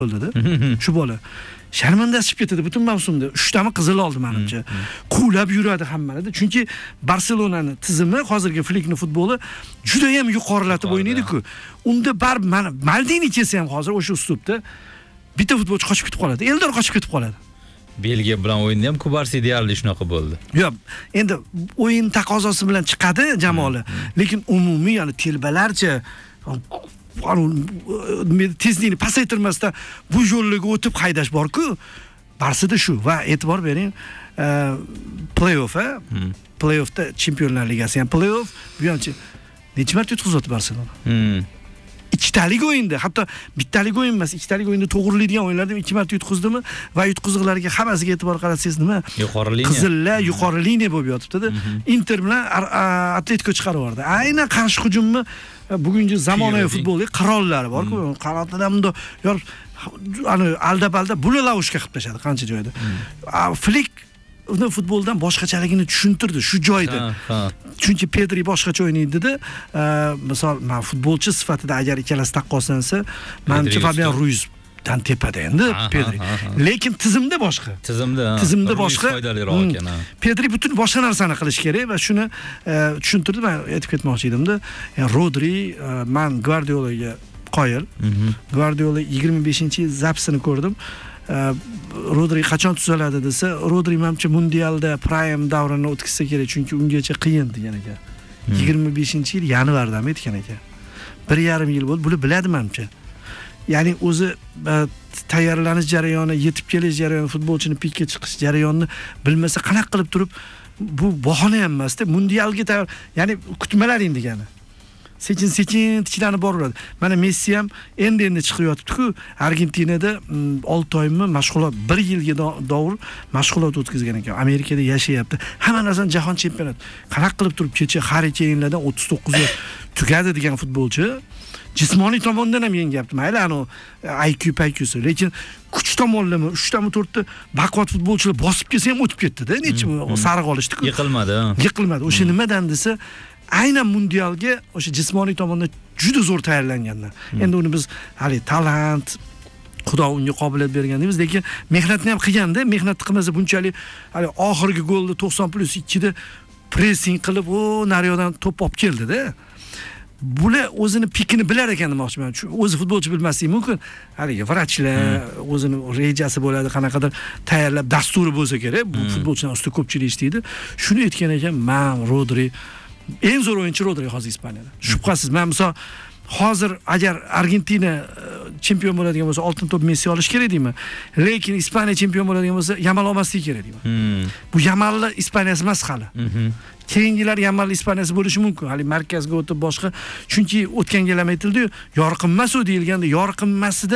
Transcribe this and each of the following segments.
bo'ldi-da. Shu bola. Sharmandasib ketdi butun mavsumda. 3 tami qizil oldi menimcha. Quvlab yuradi hammalada. Chunki Barselonani tizimi, hozirgi Flickning futboli juda ham yuqorilatib o'ynaydi-ku. Unda mana Maldini kelsa ham hozir o'sha uslubda bitta futbolchi qochib ketib qoladi. Eldor qochib ketib qoladi. Belgiya bilan o'yinda ham Kubarsi deyarli shunaqa bo'ldi. Yo'q, endi o'yin taqozosi bilan chiqadi jamoalar, lekin umumiy, ya'ni telbalarcha tezlikni pasaytirmasdan bu yo'llarga o'tib haydash bor-ku. Barsida shu va e'tibor bering, play-off, play-offda Chempionlar Ligasi ham play-off, bu yo'ncha necha marta yutqizdi Barselona? Ikkitalik o'yinda, hatto bittalik o'yin emas, ikkitalik o'yinda to'g'rilaydigan o'yinlarda 2 marta yutqizdimi va yutqizig'lariga hammasiga e'tibor qaratsangiz nima? Yuqori liniya. Qizillar yuqori liniya bo'lib yotibdi-da. Inter bilan Atletico chiqarib yubordi. Aynan qarshi hujumni bugungi zamonaviy futbolda qirollari bor-ku, qanotdan bunda yorib, ana aldab-aldab bulalaushga qilib tashadi qancha joyda. Flick uni futboldan boshqachaligini tushuntirdi shu joyda. Chunki Pedri boshqacha o'ynaydi-da. Misol, men futbolchi sifatida agar ikkalasi taqqoslansa, menimcha Fabian Ruiz dan tepada endi Pedri. Lekin tizimda boshqa. Tizimda boshqa. Pedri butun boshqa narsani qilish kerak va shuni tushuntirdi. Men aytib ketmoqchi edim-da. Rodri, men Guardiolaga qoyil. Guardiola 25-yil zapsini ko'rdim. Rodri qachon tuzaladi desa, Rodri menimcha mundialda prime davrini o'tkazsa kerak, chunki ungacha qiyin degan ekan. 25-yil yanvardami aytgan ekan. 1,5 yil bo'ldi, buni biladi menimcha. Ya'ni o'zi tayyorlanish jarayoni, yetib kelish jarayoni, futbolchining pikka chiqish jarayonini bilmasa qanaqa qilib turib, bu bahona ham emas-da, mundialga tayyor, ya'ni kutmalaring degani. Sekin-sekin tiklanib boraveradi. Mana Messi ham endi chiqib yotibdi-ku, Argentinada 6 oymi mashg'ulot, 1 yilga davr mashg'ulot o'tkazgan ekan. Amerikada yashayapti. Hamma narsani jahon chempionati. Qanaqa qilib turib kecha Harry Kane'lardan 39 yosh tugadi degan futbolchi jismoniy tomondan ham yengyapti. Mayli, ani IQ-paykusi, lekin kuch tomonlama 3 tami 4 ta baquvvat futbolchilar bosib kelsa ham o'tib ketdi-da. Necha sariq olishdi-ku. Yiqilmadi. O'sha nimadan desa, aynan mundialga o'sha jismoniy tomondan juda zo'r tayyorlanganlar. Endi uni biz hali talant, Xudo unga qobiliyat bergan deymiz, lekin mehnatni ham qilganda, mehnat qilmasa bunchalik hali oxirgi golda 90+2 da pressing qilib, nariyodan to'p olib keldi-da. Bular o'zini pikini bilar ekan demoqchiman. O'zi futbolchi bilmasligi mumkin. Haligi vrachlar o'zini rejasi bo'ladi, qanaqadir tayyorlab dasturi bo'lsa kerak. Bu futbolchilar ustida ko'pchilik ishlaydi. Shuni aytgan ekan, men Rodri eng zo'r o'yinchi Rodri hozir Ispaniyada. Shubhasiz. Men misol hozir agar Argentina chempion bo'ladigan bo'lsa, oltin to'p Messi olish kerak deyman. Lekin Ispaniya chempion bo'ladigan bo'lsa, Yamal olmasligi kerak deyman. Bu Yamallar Ispaniyasi emas hali. Keyingilar Yamal Ispaniyasi bo'lishi mumkin. Hali markazga o'tib boshqa. Chunki o'tgan yil ham aytildi-yu, yorqin emas u deyilganda, yorqin emasida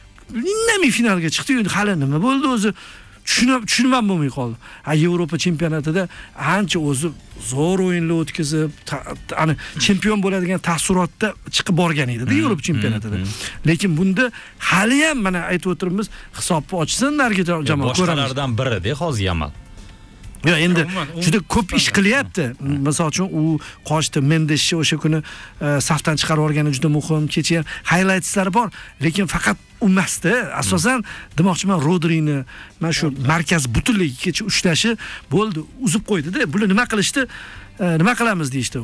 indamay finalga chiqdi. Endi hali nima bo'ldi o'zi? Tushunmam bo'lmay qoldi. Yevropa chempionatida ancha o'zi zo'r o'yinlar o'tkazib, ani chempion bo'ladigan taassurotda chiqib borgan edi-da Yevropa chempionatida. Lekin bunda hali ham mana aytib o'tiribmiz, hisobni ochsin narigi jamoa ko'ramiz. Boshqalardan biri-da hozir Yamal. Yo, endi juda ko'p ish qilyapti. Masalan uchun u qochdi, Mendesni o'sha kuni safdan chiqarib olgani juda muhim. Kecha highlightslari bor, lekin faqat emasda. Asosan demoqchiman, Rodrini mana shu markaz butunligi kecha ushlashi bo'ldi, uzib qo'ydi-da. Bular nima qilishdi? Nima qilamiz deyishdi.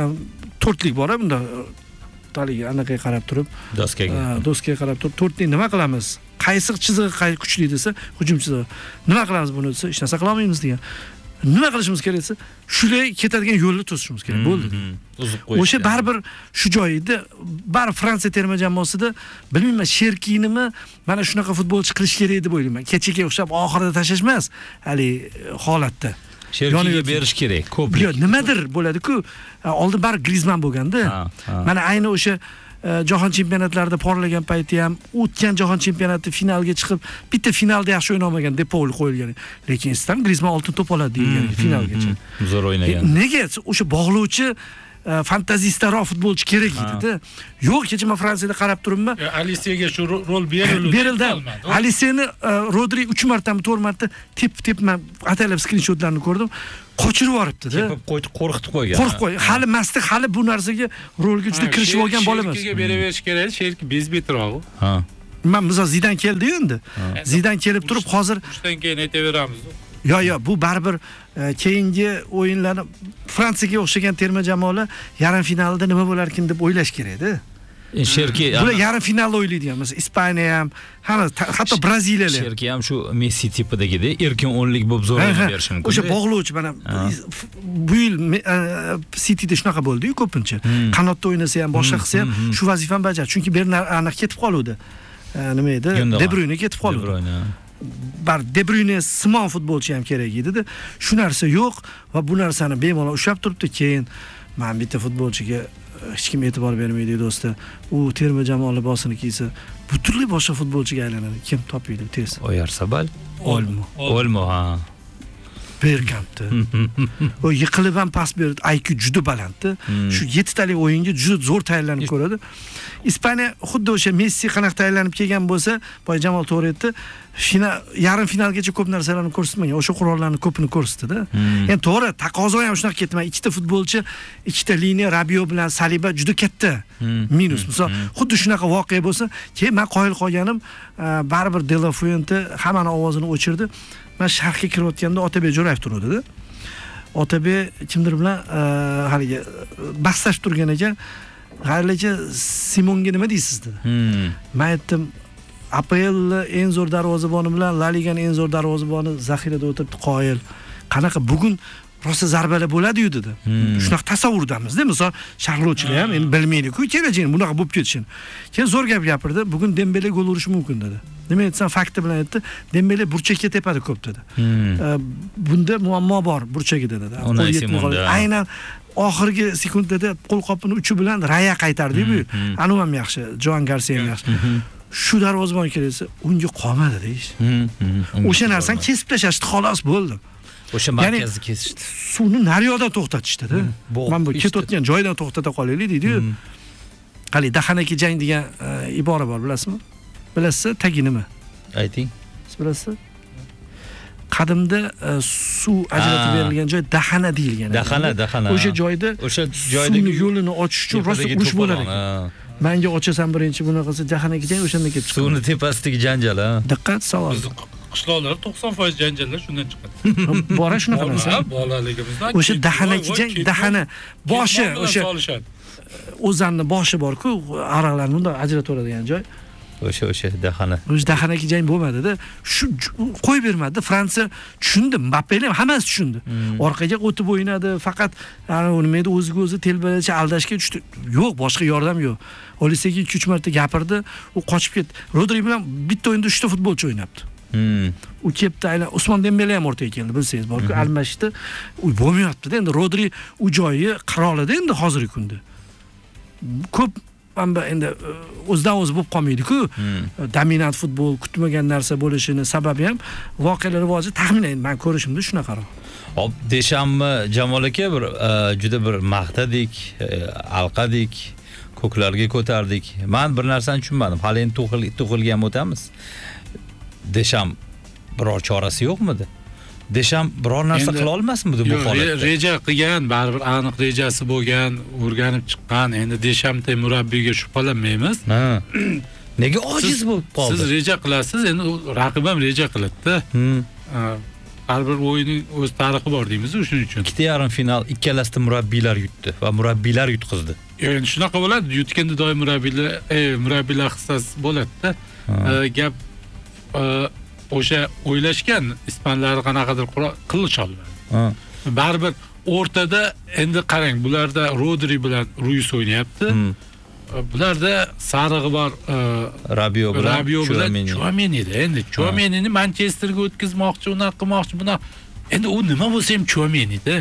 4lik bor bunda. Taliga anaqa qarab turib, doskaga qarab turib, 4ning nima qilamiz? Qaysi chizig'i kuchli desa, hujum chizig'i. Nima qilamiz buni desa, hech narsa qila olmaymiz degan. Nima qilishimiz kerak desa, shunday ketadigan yo'lni to'sishimiz kerak bo'ldi. O'sha baribir shu joyida, bar Fransiya terma jamoasida bilmayman, Sherkinimi mana shunaqa futbolchi qilish kerak deb o'ylayman. Kechaga o'xshab oxirida tashlash emas, hali holatda. Sherkiga berish kerak, ko'plik. Yo'q, nimadir bo'ladi-ku. Oldin bar Griezmann bo'lganda. Mana ayni o'sha jahon chempionatlarida porlagan payti ham, o'tgan jahon chempionati finalga chiqib, bitta finalda yaxshi o'yna olmagan deb qo'yilgan. Lekin istam Griezmann oltin to'p oladi degan finalgacha. Zo'r o'ynagan. Nega o'sha bog'lovchi fantazistaroq futbolchi kerak edi-da. Yo'q, kecha men Fransiyada qarab turibman. Alisiyaga shu rol berildi. Alisiyani Rodri 3 martami 4 marta tep men ataylab skrinshotlarni ko'rdim. Qochirib yuboribdi-da. Qo'rqitib qo'ygan. Qo'rqib qo'ygan. Hali mastik, hali bu narsaga rolga juda kirishib olgan bola emas. Sherkiga beraverish kerak, Sherki bezbetroq. Men misol Zidan keldi endi. Zidan kelib turib hozir Urushdan keyin aytaveramiz. yo, bu baribir keyingi o'yinlarni Fransiyaga o'xshagan terma jamoalar yarim finalda nima bo'larkin deb o'ylash kerak-da. Sherki Bular yarim finalda o'ylaydigan. Masalan, Ispaniya ham, hatto Braziliyalar. Sherki ham shu Messi tipidagida erkin o'nlik bo'lib zo'rg'a berish mumkin. O'sha bog'lovchi mana bu yil Cityda shunaqa bo'ldi-yu ko'pincha. Qanotda o'ynasa ham, boshqa qilsa ham shu vazifani bajardi. Chunki Bernard ketib qoluvdi. Nima edi? De Bruyne ketib qoldi. De Bruyne simon futbolchi ham kerak edi-da. Shu narsa yo'q va bu narsani bemalol ushlab turibdi. Keyin men bitta futbolchiga hech kim e'tibor bermaydi do'stlar. U terma jamoa libosini kiysa, butunlay boshqa futbolchiga aylanadi. Kim topiydi tez? Oyarzabal, Olmo ha. Berkampti. O yiqilib ham pas berdi. IQ juda balanddi. Shu 7 talik o'yinga juda zo'r tayyorlanib ko'radi. Ispaniya xuddi o'sha Messi qanaqa tayyorlanib kelgan bo'lsa, boya Jamol to'g'ri aytdi. Shina yarim finalgacha ko'p narsalarni ko'rsatmagan. O'sha qurollarni ko'pini ko'rsatdi-da. Endi to'g'ri, taqozo ham shunaqa ketdi. Ikkita futbolchi, ikkita liniya Rabiot bilan Saliba juda katta minus. Misol, xuddi shunaqa voqea bo'lsa, keyin men qoyil qolganim, baribir De La Fuente hammani ovozini o'chirdi. Men sharhga kirayotganda Otabek Jo'rayev turdi-da. Otabek kimdir bilan haligi bahslashib turgan ekan. G'ayricha Simonga nima deysiz dedi. Men aytdim, APL eng zo'r darvozaboni bilan La Liganing eng zo'r darvozaboni zaxirada o'tiribdi, qoyil. Qanaqa bugun rosa zarbalar bo'ladi-yu dedi. Shunaqa tasavvurdamiz-da. Misol, sharhlovchilar ham endi bilmaydi-ku, kelajagini bunaqa bo'lib ketishini. Keyin zo'r gap gapirdi. Bugun Dembele gol urishi mumkin dedi. Nima aytsam fakti bilan aytdi. Dembele burchakka tepadi ko'p dedi. Bunda muammo bor burchagida dedi. Aynan oxirgi sekundada qo'lqopini uchi bilan Raya qaytardi-ku. Anu ham yaxshi, Joan Garcia ham yaxshi. Shu darvozabon kelsa, unga qolmadi deyish. O'sha narsani kesib tashlashdi, xolos bo'ldi. O'sha markazni kesishdi. Suvni naryoqdan to'xtatishdi-da. Men bu ketayotgan joydan to'xtata qolaylik deydi-yu. Qali dahanaki jang degan ibora bor, bilasizmi? Bilasizmi? Tagi nima? Ayting. Siz bilasizmi? Qadimda suv ajratib berilgan joy dahana deyilgan. Dahana. O'sha joyda suvni yo'lini ochish uchun rosa urush bo'lar ekan. Menga ochasan birinchi bunaqasi dahanaki jang o'shandan kelib chiqadi. Suvni tepasidagi janjal, ha. Diqqat, savol. Qishloqlar 90% janjallar shundan chiqadi. Bora shunaqa narsa. Bolaligimizdan o'sha dahanaki jang, dahana boshi, o'sha o'zanni boshi bor-ku, aroqlarni bunday ajratib oladigan joy. O'sha dahana. O'sha dahanaki jang bo'lmadi-da. Shu qo'yib bermadi. Fransiya tushundi, Mbappe ham hammasi tushundi. Orqaga o'tib o'ynadi, faqat nima edi, o'ziga o'zi telbalacha aldashga tushdi. Yo'q, boshqa yordam yo'q. Olisega 2-3 marta gapirdi, u qochib ketdi. Rodri bilan bitta o'yinda 3 ta futbolchi o'ynabdi. U kelibdi, aylan Usmon Dembele ham o'rtaga keldi, bilsangiz bor-ku, almashdi. U bo'lmayapti-da. Endi Rodri u joyi qirolida endi hozirgi kunda. Ko'p endi o'zidan o'zi bo'lib qolmaydi-ku. Dominant futbol, kutmagan narsa bo'lishini sababi ham voqealar rivoji taxminan men ko'rishimda shunaqa. Hop, Deshamni Jamol aka juda bir maqtadik, alqadik, ko'klarga ko'tardik. Men bir narsani tushunmadim. Hali endi Tuxilga ham o'tamiz. Desham biror chorasi yo'qmidi? Desham biror narsa qila olmasmidi bu holatda? Reja qilgan, baribir aniq rejasi bo'lgan, o'rganib chiqqan. Endi Deshamda murabbiyga shubhalanmaymiz. Nega ojiz bo'lib qoldi? Siz reja qilasiz, endi raqib ham reja qiladi-da. Har bir o'yinning o'z tarixi bor deymiz shuning uchun. Ikkita yarim final ikkalasida murabbiylar yutdi va murabbiylar yutqizdi. Endi shunaqa bo'ladi, yutganda doim murabbiylar hissasi bo'ladi-da. Gap o'sha o'ylashgan ispanlar qanaqadir qilish oladi. Baribir o'rtada endi qarang, bularda Rodri bilan Ruiz o'ynayapti. Bularda sarig'i bor Rabiot bilan Chouameni-da. Endi Chouamenini Manchesterga o'tkazmoqchi, unaqa qilmoqchi, buni. Endi u nima bo'lsa ham Chouameni-da.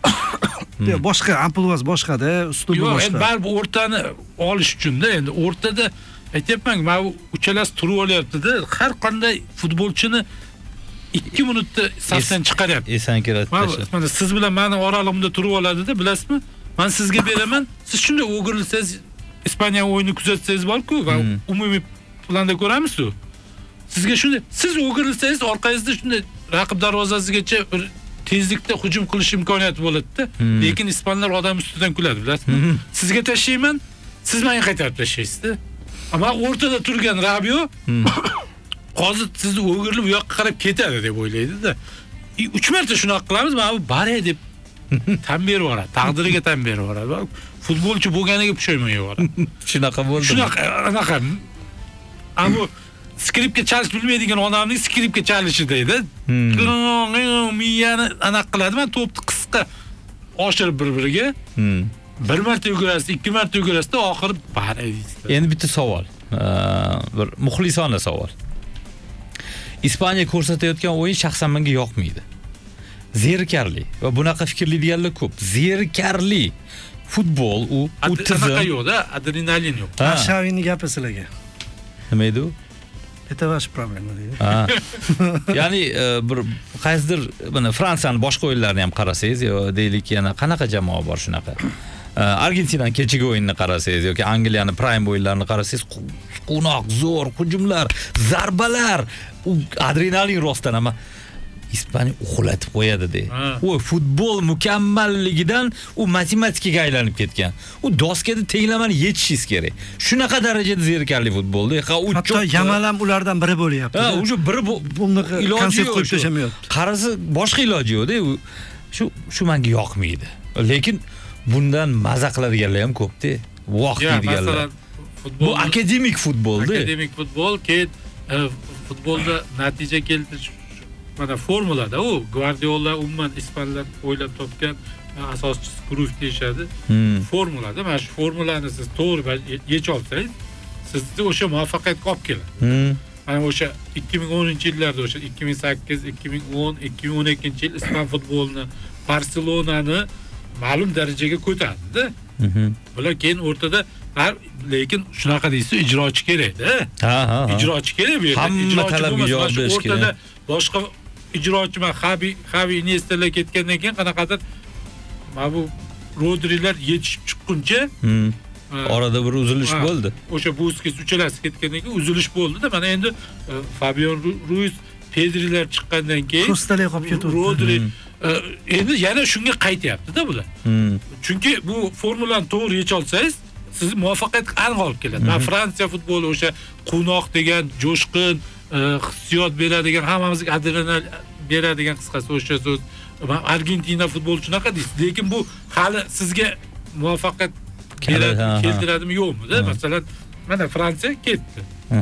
Boshqa ampulvaz boshqa-da, uslubi boshqa. Yo'q, endi baribir o'rtani olish uchun-da, endi o'rtada aytayapman, men uchalasi turib olyapti-da. Har qanday futbolchini 2 minutda safdan chiqaryapti. Esan kiradi. Mana siz bilan meni oralig'imda turib oladi-da, bilasizmi? Men sizga beraman. Siz shunday o'girilsangiz, Ispaniya o'yinini kuzatsangiz bor-ku va umumiy planda ko'ramiz-ku. Sizga shunday, siz o'girilsangiz orqangizda shunday raqib darvozasigacha tezlikda hujum qilish imkoniyati bo'ladi-da. Lekin ispanlar odam ustidan kuladi, bilasizmi? Sizga tashlayman, siz menga qaytarib tashlaysiz-da. Ama o'rtada turgan Rabio hozir sizni o'girilib u yoqqa qarab ketadi deb o'ylaydi-da. 3 marta shunaqa qilamiz, mana bu bare deb tan berib yuboradi. Taqdiriga tan berib yuboradi. Futbolchi bo'lganiga pushaymon yuboradi. Shunaqa bo'ldi. Shunaqa. Ammo skripka chalish bilmaydigan odamning skripka chalishi deydi. Miyani anaqa qiladi. Men to'pni qisqa oshirib bir-biriga. 1 marta yugurasiz, 2 marta yugurasiz, oxiri bare deysiz. Endi bitta savol. Bir muxlisona savol. Ispaniya ko'rsatayotgan o'yin shaxsan menga yoqmaydi. Zerikarli va bunaqa fikrlaydiganlar ko'p. Zerikarli futbol u tizim. Anaqa yo'q-da, adrenalin yo'q. Xavining gapi sizlarga. Nima edi u? Это ваш проблема deydi. Ya'ni bir qaysidir mana Fransiyaning boshqa o'yinlarini ham qarasangiz, yo deylik yana qanaqa jamoa bor shunaqa. Argentinaning kechagi o'yinini qarasangiz yoki Angliyaning prime o'yinlarini qarasangiz, qunoq, zo'r hujumlar, zarbalar, u adrenalin rostdan ama Ispaniya uxlatib qo'yadi-da. U futbol mukammalligidan u matematikaga aylanib ketgan. U doskada tenglamani yechishingiz kerak. Shunaqa darajada zerikarli futbolda. Hatto Yamal ham ulardan biri bo'lyapti. Ha, o'sha biri bunaqa konsept qo'yib tashamayapti. Qarasa boshqa iloji yo'q-da. Shu menga yoqmaydi. Lekin bundan maza qiladiganlar ham ko'p-da. Vaqt deydiganlar. Bu akademik futbolda. Akademik futbol futbolda natija keltirish mana formulada u Guardiola umuman ispanlar o'ylab topgan asoschisi Cruyff deyshadi. Formulada mana shu formulani siz to'g'ri yecha olsangiz, sizni o'sha muvaffaqiyatga olib keladi. Mana o'sha 2010-yillarda o'sha 2008, 2010, 2012-yil ispan futbolini, Barselonani ma'lum darajaga ko'tardi-da. Bular keyin o'rtada lekin shunaqa deysiz, ijrochi kerak-da. Ijrochi kerak bu yerda. Hamma talabga javob berish kerak. Boshqa ijrochi men Xavi Iniestalar ketgandan keyin qanaqadir mana bu Rodrilar yetishib chiqquncha orada bir uzilish bo'ldi. O'sha Busquets uchalasi ketgandan keyin uzilish bo'ldi-da. Mana endi Fabian Ruiz, Pedrilar chiqqandan keyin Kostalay qolib ketdi. Rodri endi yana shunga qaytyapti-da bular. Chunki bu formulani to'g'ri yecha olsangiz, siz muvaffaqiyatga aniq olib keladi. Men Fransiya futboli o'sha qunoq degan, jo'shqin, hissiyot beradigan, hammamizga adrenalin beradigan qisqasi o'sha so'z. Argentina futboli shunaqa deysiz. Lekin bu hali sizga muvaffaqiyat keltiradimi yo'qmi-da? Masalan, mana Fransiya ketdi.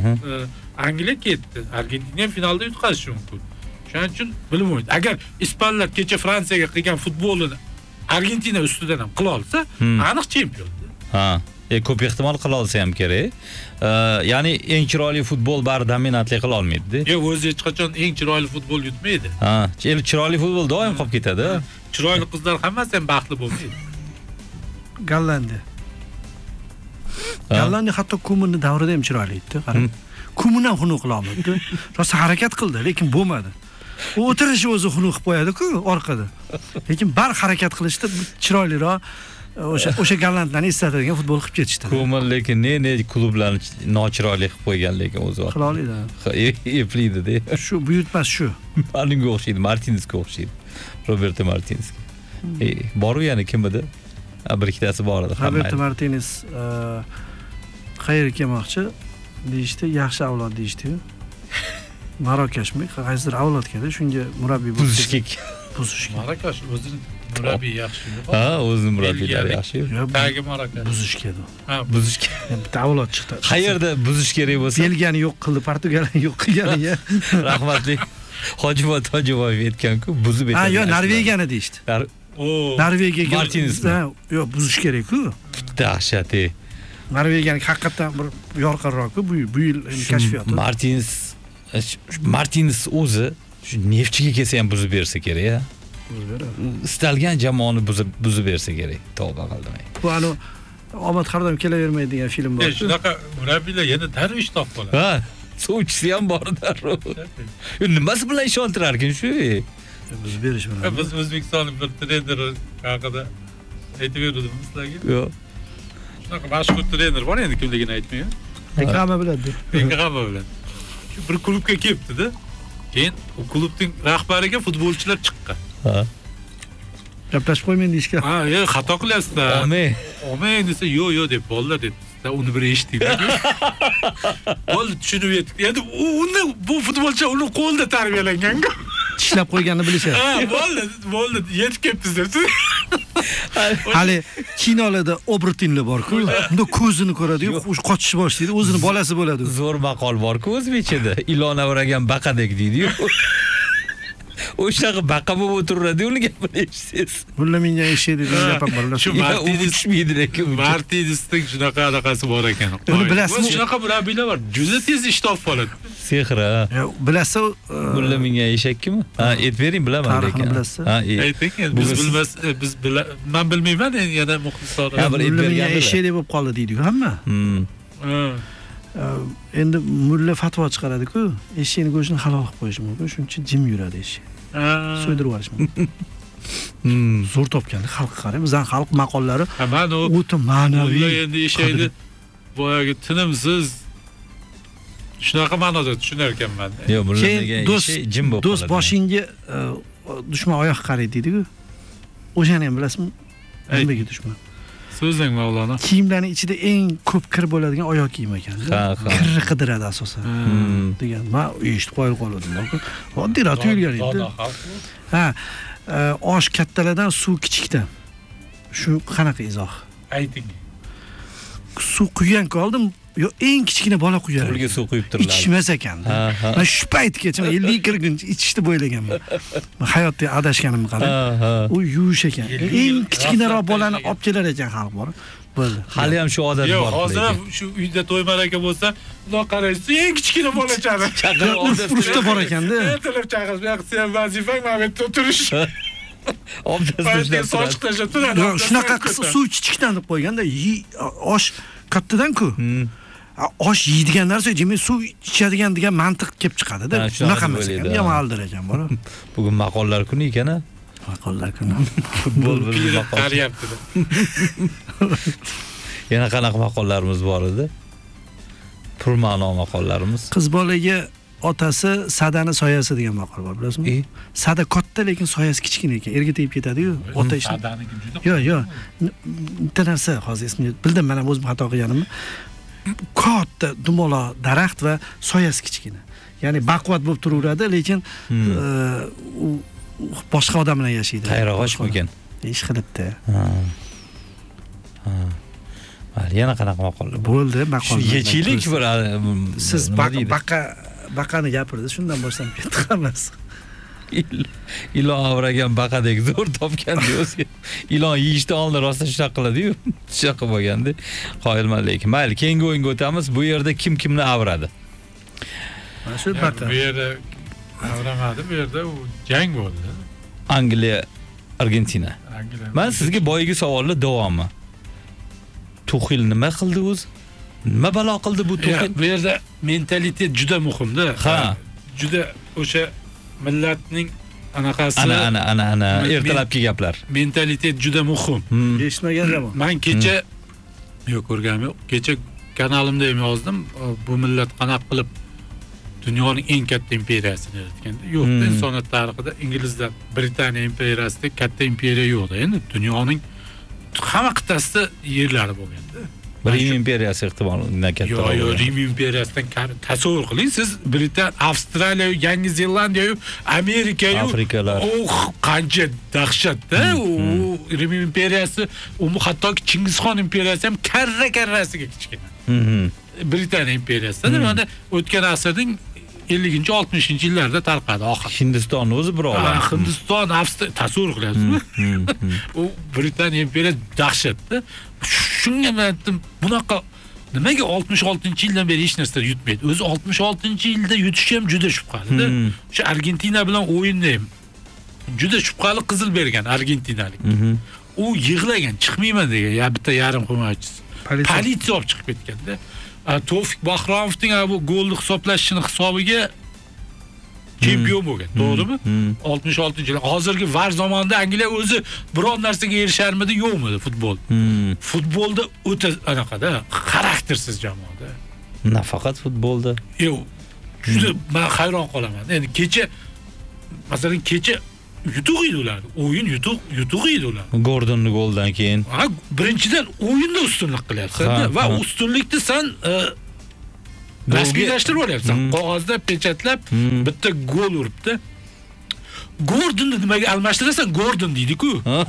Angliya ketdi. Argentina finalda yutqazishi mumkin. Shuning uchun bilmaydi. Agar ispanlar kecha Fransiyaga qilgan futbolini Argentina ustidan ham qila olsa, aniq chempion. Ko'p ehtimol qila olsa ham kerak. Ya'ni eng chiroyli futbol bari dominantlik qila olmaydi-da. Yo'q, o'zi hech qachon eng chiroyli futbol yutmaydi. Chiroyli futbol doim qolib ketadi. Chiroyli qizlar hammasi ham baxtli bo'lmaydi. Gollandiya hatto Kumunni davrida ham chiroyli edi, qarang. Kumun ham xunuk qila olmadi. Rosa harakat qildi, lekin bo'lmadi. U o'tirishi o'zi xunuk qilib qo'yadi-ku orqada. Lekin bar harakat qilishda chiroyliroq o'sha gollandlarni eslatadigan futbol qilib ketishdi. Kumun lekin ne klublarni nochiroyli qilib qo'ygan lekin o'zi vaqt. Qila oladi. Epliydi-da. Shu buyurtmas shu. Menga o'xshaydi, Martinezga o'xshaydi. Roberto Martinezga. Bor u yana kim edi? Bir ikkitasi bor edi. Roberto Martinez qayerga kelmoqchi deyishdi, yaxshi avlod deyishdi-ku. Marokashmi? Qaysidir avlodga-da, shunga murabbiy bo'ldi. Buzishki. Marokash o'zini murabbiy yaxshi. O'zini murabbiylar yaxshi. Tagi Marokash. Buzishki edi. Buzishki. Bitta avlod chiqdi. Qayerda buzish kerak bo'lsa, Belgiyani yo'q qildi, Portugaliyani yo'q qilganiga. Rahmatli Hojibot Hojiboyev aytgan-ku, buzib aytadi. Yo'q, Norvegiyani deydi. Norvegiyaga Martinez. Yo'q, buzish kerak-ku. Dahshat. Norvegiyani haqiqatan bir yorqinroq-ku bu yil kashfiyoti. Martinez o'zi shu Neftchiga kelsa ham buzib bersa kerak-a. Buzib beradi. Istalgan jamoani buzib bersa kerak. Tavba qildim. Bu omad hardam kelavermaydigan film bor. Shunaqa murabbiylar yana darvish topib qoladi. Sovchisi ham bor darrov. Nimasi bilan ishontirar ekan shu? Buzib berish bilan. Biz O'zbekistonning bir treneri haqida aytib berdim sizlarga. Yo'q. Shunaqa mashhur trener bor, endi kimligini aytmayman. Hamma biladi. Hamma biladi. Shu bir klubga kelibdi-da. Keyin u klubning rahbariga futbolchilar chiqqan. Gaplashib qo'ymayman deyishgan. Xato qilyapsiz-da. Olmay desa, yo'q deb, bolalar deb. da uni bir eshitdik. Bo'ldi, tushunib yetdik. Endi uni bu futbolchi uni qo'lda tarbiyalangan-ku. Tishlab qo'yganini bilishadi. Ha, bo'ldi, yetib kelibmiz deb. Hali kinolarda Obertinlar bor-ku, unda ko'zini ko'radi-yu, qochishni boshlaydi, o'zini bolasi bo'ladi. Zo'r maqol bor-ku o'zbekchada. Ilona o'ragan baqadek deydi-yu. O'shaqa baqa bo'lib o'tiradi, uni gapini eshitsangiz. Bular menga eshit degan gap ham bor. Shu tushmaydi lekin. Martinezning shunaqasi bor ekan. Buni bilasizmi? Shunaqa murabbiylar bor. Juda tez ish topib oladi. Sehr. Bilasiz, Bular menga eshakkimi? Ha, aytib bering, bilaman lekin. Bilasiz. Ha, ayting, biz men bilmayman, yana muxlislar. Ha, bir aytib menga berganlar. eshit deb qoldi deydi-ku hamma. Endi mulla fatvo chiqaradi-ku, eshikni go'shtini halol qilib qo'yish mumkin, shuning uchun jim yuradi eshik. So'ydirib yuborish mumkin. Zo'r topganda xalq qarang, bizning xalq maqollari o'ta ma'naviy. Endi eshakni boyagi tinimsiz shunaqa ma'noda tushunar ekanman. Yo'q, bular degan do'st jim bo'lib qoladi. Do'st boshingga dushman oyoq qaraydi deydi-ku. O'shani ham bilasizmi? Nimaga dushman? So'zlang Mavlona. Kiyimlarning ichida eng ko'p kir bo'ladigan oyoq kiyim ekan. Kirni qidiradi asosan. degan. Men eshitib qo'yib qoldim. Oddiyroq tuyulgan edi. Ha, osh kattalardan, suv kichikdan. Shu qanaqa izoh? Ayting. Suv quygan oldim, yo eng kichkina bola quyar. Pulga suv quyib turiladi. Ichmas ekan. Men shu paytgacha 50 kirguncha ichishni bo'ylaganman. Men hayotda adashganimni qarang. U yuvish ekan. Eng kichkinaroq bolani olib kelar ekan xalq bor. Bo'ldi. Hali ham shu odat bor. Yo'q, hozir ham shu uyda to'y maraka bo'lsa, bundoq qaraysiz, eng kichkina bola chaqir. Urfda bor ekanda. Ertalab chaqirish, bu yoqda sen vazifang, men bu yerda o'tirish. Obdasda soch tashlab turadi. Yo'q, shunaqa qilsa suv kichikdan deb qo'yganda, osh kattadan-ku. Osh yeydigan narsa, jimi suv ichadigan degan mantiq kelib chiqadi-da. Unaqa emas ekan, yomon aldir ekan bor. Bugun maqollar kuni ekan-a? Maqollar kuni. Futbol bilan qarayapti-da. Yana qanaqa maqollarimiz bor edi? Purma'no maqollarimiz. Qiz bolaga otasi sadani soyasi degan maqol bor, bilasizmi? Sada katta lekin soyasi kichkina ekan, erga tegib ketadi-yu, ota ishni. Sadaniki juda. Yo'q. Bitta narsa hozir esimga bildim, men ham o'zim xato qilganimni. Katta dumaloq daraxt va soyasi kichkina. Ya'ni baquvvat bo'lib turaveradi, lekin u boshqa odam bilan yashaydi. Qayrag'ochmi ekan? Ish qilibdi. Mayli, yana qanaqa maqollar? Bo'ldi, maqol. Yechilik bir siz baqani gapirdingiz, shundan boshlab ketdi hammasi. Ilon avragan baqadek zo'r topgan o'ziga. Ilon yeyishdan oldin rosa shunaqa qiladi-yu. Shunaqa bo'lganda qoyilman lekin. Mayli, keyingi o'yinga o'tamiz. Bu yerda kim kimni avradi? Mana shu baqa. Bu yerda avramadi, bu yerda u jang bo'ldi. Angliya, Argentina. Men sizga boyagi savollar davomi. Tuxil nima qildi o'zi? Nima balo qildi bu Tuxil? Bu yerda mentalitet juda muhimda. Ha. Juda o'sha millatning anaqasi. Ana ertalabki gaplar. Mentalitet juda muhim. Eshitmagan zamon. Men kecha yo'q ko'rganim yo'q. Kecha kanalimda ham yozdim. Bu millat qanaqa qilib dunyoning eng katta imperiyasini yaratganda. Yo'q, insoniyat tarixida inglizlar Britaniya imperiyasida katta imperiya yo'q. Endi dunyoning hamma qit'asida yerlari bo'lganda. Rim imperiyasi ehtimolidan katta. Yo'q, Rim imperiyasidan tasavvur qiling, siz Avstraliya, Yangi Zelandiya, Amerika, Afrikalar. Qancha dahshatda u Rim imperiyasi, u hattoki Chingizxon imperiyasi ham karrasiga kichkina. Britaniya imperiyasida mana o'tgan asrning 50-60-yillarda tarqadi oxir. Hindiston o'zi bir olam. Hindiston, Avstriya tasavvur qilasizmi? U Britaniya imperiyasi dahshatda. Shunga men aytdim, bunaqa nimaga 66-yildan beri hech narsa yutmaydi? O'zi 66-yilda yutishi ham juda shubhali-da. O'sha Argentina bilan o'yinda ham juda shubhali qizil bergan argentinalik. U yig'lagan, chiqmayman degan, ya bitta yarim himoyachisi. Politsiya olib chiqib ketganda, Tevfik Bahromovning bu golni hisoblashini hisobiga chempion bo'lgan, to'g'rimi? 66-yil. Hozirgi VAR zamonida Angliya o'zi biror narsaga erisharmidi, yo'qmidi futbol? Futbolda o'ta anaqada, xaraktersiz jamoada. Nafaqat futbolda. Yo'q, juda men hayron qolaman. Endi kecha masalan yutuq edi ular. O'yin yutuq edi ular. Gordonni goldan keyin. Ha, birinchidan o'yinda ustunlik qilyapsan-da va ustunlikni sen rasmiylashtirib olyapsan. Qog'ozda pechatlab bitta gol uribdi. Gordonni nimaga almashtirasan? Gordon deydi-ku.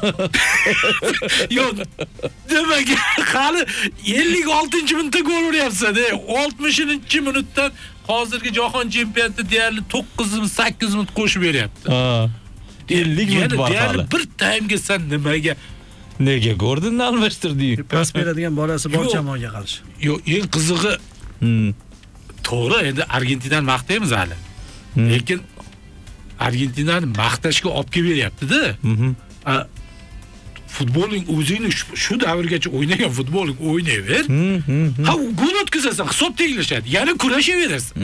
Yo'q. Nimaga hali 56-minutda gol uryapsan, 60-minutdan hozirgi jahon chempionati deyarli 9-8 minut qo'shib beryapti. 50 minut bor hali. Bir taymga sen nimaga nega Gordonni almashtirdi-yu? Pas beradigan bolasi bor jamoaga qarshi. Yo'q, eng qizig'i to'g'ri, endi Argentinani maqtaymiz hali. Lekin Argentinani maqtashga olib kelib beryapti-da. Futbolning o'zingni shu davrgacha o'ynagan futbolning o'ynayver. Ha, gol o'tkazasan, hisob tenglashadi. Yana kurashaverasiz.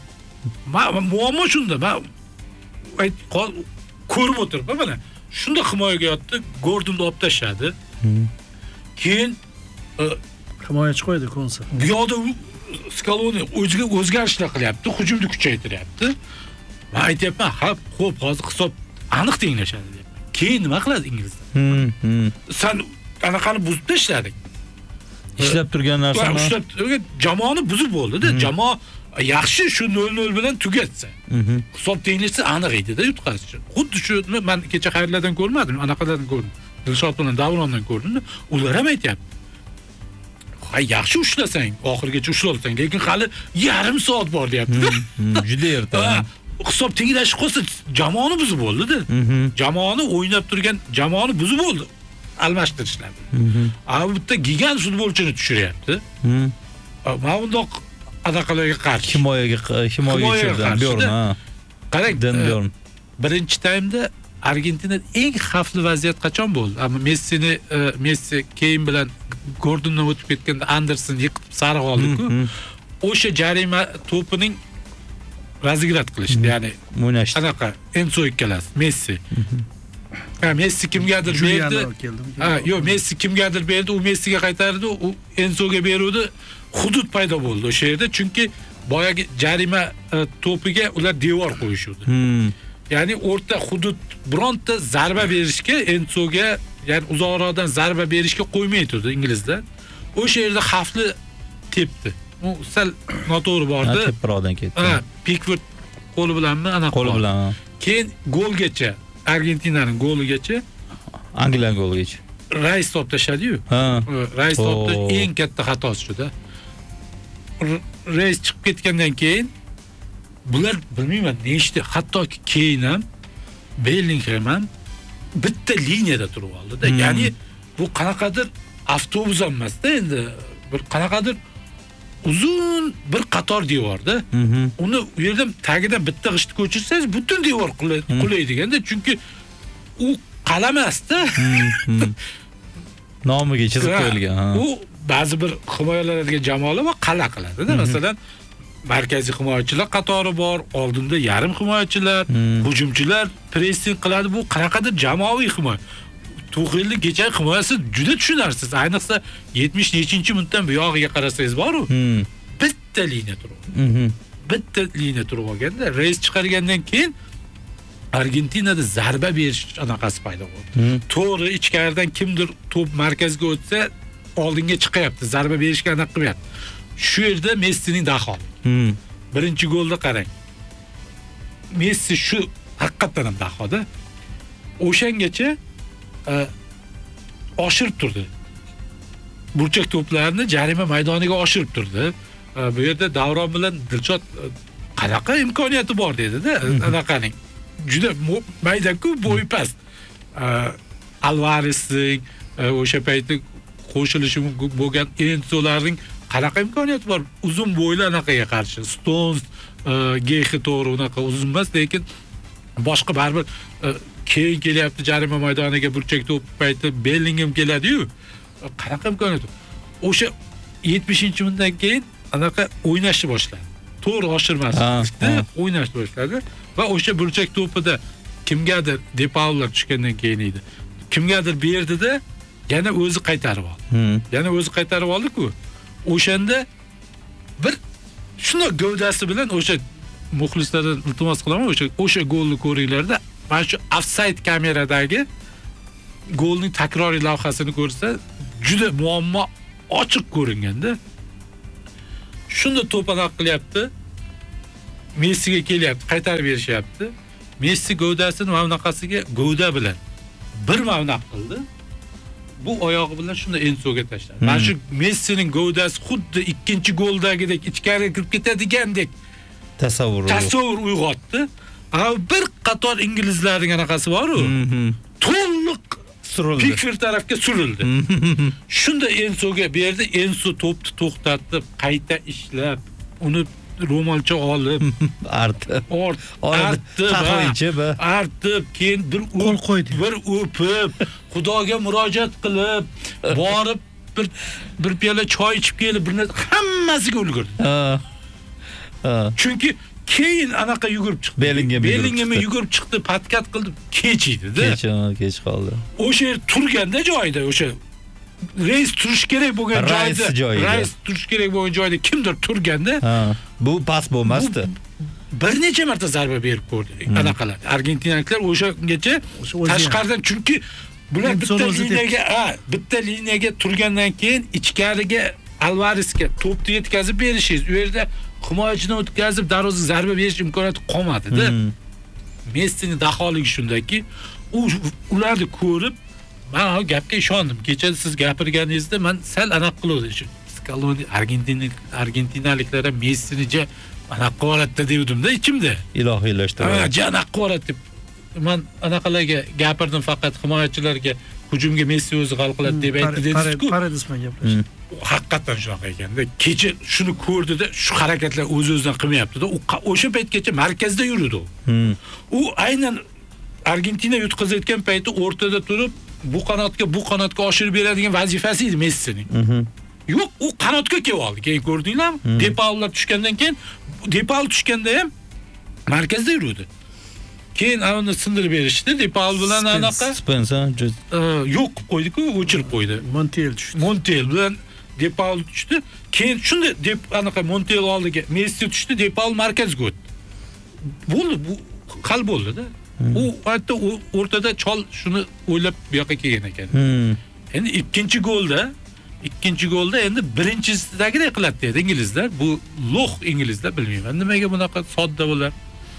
Muammo shunda. Men ko'rib o'tiribman mana. Shunda himoyaga yotdi, Gordonni olib tashladi. Keyin himoyachi qo'ydi Konsa. Bu yoqda Scaloni o'ziga o'zgarishlar qilyapti, hujumni kuchaytiryapti. Men aytayapman, xo'p, hozir hisob aniq tenglashadi deb. Keyin nima qiladi inglizlar? Sen anaqani buzib tashlading. Ishlab turgan narsani. Ishlab turgan jamoani buzib bo'ldi-da. Jamoa yaxshi shu 0-0 bilan tugatsa. Hisob tenglashsa aniq edi-da yutqazish uchun. Xuddi shu men kecha xayrlardan ko'rmadim, anaqalardan ko'rdim. Dilshod bilan Davrondan ko'rdim. Ular ham aytayapti. Yaxshi ushlasang, oxirgacha ushlasang, lekin hali yarim soat bor deyapti. Juda erta. Hisob tenglashib qolsa jamoani buzib bo'ldi-da. Jamoani o'ynab turgan jamoani buzib bo'ldi. Almashtirishlar. Bu bitta gigant futbolchini tushiryapti. Mana bundoq anaqalarga qarshi himoyaga tushirdi Byorn. Qarang, Byorn. Birinchi taymda Argentina eng xavfli vaziyat qachon bo'ldi? Ammo Messi keyin bilan Gordondan o'tib ketganda Anderson yiqitib sariq oldi-ku. O'sha jarima to'pining razigrat qilishdi, ya'ni o'ynashdi. Anaqa Enzo ikkalasi, Messi. Messi kimgadir berdi. Yo'q, Messi kimgadir berdi, u Messiga qaytardi, u Enzoga berdi. Hudud paydo bo'ldi o'sha yerda, chunki boyagi jarima to'piga ular devor qo'yishdi. Ya'ni o'rta hudud bironta zarba berishga Enzoga, ya'ni uzoqroqdan zarba berishga qo'ymay turdi inglizlar. O'sha yerda xavfli tepdi. U sal noto'g'ri bordi. Teproqdan ketdi. Pickford qo'li bilanmi? Ana qo'li bilan. Keyin golgacha, Argentinaning goligacha, Angliya goligacha. Rays top tashadi-yu. Rays topda eng katta xatosi shu-da. Rays chiqib ketgandan keyin bular bilmayman nechta, hattoki keyin ham Bellingham ham bitta liniyada turib oldi-da. Ya'ni bu qanaqadir avtobus emas-da, endi bir qanaqadir uzun bir qator devorda. Uni u yerda tagidan bitta g'ishtni ko'chirsangiz butun devor qulaydi-ganda, chunki u qalamasda. Nomiga chizib qo'yilgan. U ba'zi bir himoyalanadigan jamoalar va qala qiladi-da. Masalan, markaziy himoyachilar qatori bor, oldinda yarim himoyachilar, hujumchilar pressing qiladi. Bu qanaqadir jamoaviy himoya. Tuxelning kechagi himoyasi juda tushunarsiz. Ayniqsa 70-minutdan bu yog'iga qarasangiz bor-ku. Bitta liniya turib. Bitta liniya turib olganda, Reis chiqargandan keyin Argentinada zarba berish anaqasi paydo bo'ldi. To'g'ri, ichkaridan kimdir to'p markazga o'tsa, oldinga chiqyapti, zarba berishga aniq qilyapti. Shu yerda Messining daxoli. Birinchi golda qarang. Messi shu haqiqatan ham dahoda. O'shangacha oshirib turdi. Burchak to'plarni jarima maydoniga oshirib turdi. Bu yerda Davron bilan Dilshod qanaqa imkoniyati bor dedi-da, anaqaning. Juda mayda-ku, bo'yi past. Alvaresning o'sha paytda qo'shilishi bo'lgan Enzolarning qanaqa imkoniyati bor? Uzun bo'yli anaqaga qarshi. Stones, Gehi to'g'ri unaqa uzun emas, lekin boshqa baribir keyin kelyapti jarima maydoniga burchak to'p payti Bellingham keladi-yu. Qanaqa imkoniyat? O'sha 70-minutdan keyin anaqa o'ynashni boshladi. To'g'ri oshirmasdi, o'ynashni boshladi va o'sha burchak to'pida kimgadir Depaular tushgandan keyin edi. Kimgadir berdi-da, yana o'zi qaytarib oldi. Yana o'zi qaytarib oldi-ku. O'shanda bir shunday gavdasi bilan o'sha muxlislardan iltimos qilaman, o'sha golni ko'ringlarda mana shu offside kameradagi golning takroriy lavhasini ko'rsa, juda muammo ochiq ko'ringanda. Shunda to'panoq qilyapti. Messiga kelyapti, qaytarib berishyapti. Messi g'ovdasini mana bunaqasiga g'ovda bilan bir mavnaq qildi. Bu oyog'i bilan shunda Ensoga tashladi. Mana shu Messining g'ovdasi xuddi ikkinchi goldagidek ichkariga kirib ketadigandek tasavvur uyg'otdi. Bir qator inglizlarning anaqasi bor-ku. To'liq surildi. Pickford tarafga surildi. Shunda Ensoga berdi. Enso to'pni to'xtatib, qayta ishlab, uni ro'molcha olib, artib, keyin bir qo'l qo'ydi. Bir o'pib, Xudoga murojaat qilib, borib bir piyola choy ichib kelib, bir hammasiga ulgurdi. Chunki keyin anaqa yugurib chiqdi. Belingemi yugurib chiqdi, patkat qildi, kech edi-da. Kech qoldi. O'sha yer turganda joyida, o'sha reis turish kerak bo'lgan joyda, reis turish kerak bo'lgan joyda kimdir turganda, bu pas bo'lmasdi. Bir necha marta zarba berib ko'rdi. Anaqalar. Argentinaliklar o'shagacha tashqaridan, chunki bular bitta liniyaga turgandan keyin ichkariga Alvaresga to'pni yetkazib berishingiz, u yerda himoyachidan o'tkazib darvozaga zarba berish imkoniyati qolmadi-da. Messining daholigi shundaki, ularni ko'rib, men o gapga ishondim. Kecha siz gapirganingizda men sal aniq qildim. Scaloni Argentinaliklar Messini aniq qo'ratdi devdim-da ichimda. Ilohiylashtirdi. Aniq qo'rat deb. Men anaqalarga gapirdim, faqat himoyachilarga hujumga Messi o'zi g'al qiladi deb aytdi dedingiz-ku. Paradisman gaplashdi. Haqiqatan shunaqa ekanda. Kecha shuni ko'rdida, shu harakatlar o'z-o'zidan qilmayapti-da. O'sha paytgacha markazda yurdi. U aynan Argentina yutqazayotgan payti o'rtada turib, bu qanotga oshirib beradigan vazifasi edi Messining. Yo'q, u qanotga kelib oldi. Keyin ko'rdinglarmi? Depallar tushgandan keyin, Depal tushganda ham markazda yurdi. Keyin uni sindirib berishdi. Depal bilan anaqa Spencer yo'q qo'ydi-ku, o'chirib qo'ydi. Montiel tushdi. Montiel bilan Depal tushdi. Keyin shunda anaqa Montiel oldiga Messi tushdi, Depal markazga o'tdi. Bo'ldi, bu hal bo'ldi-da. U hatto o'rtada chol shuni o'ylab bu yoqqa kelgan ekan. Endi ikkinchi golda endi birinchisidagidek qiladi dedi inglizlar. Bu lo'q inglizlar, bilmayman nimaga bunaqa sodda bo'lar.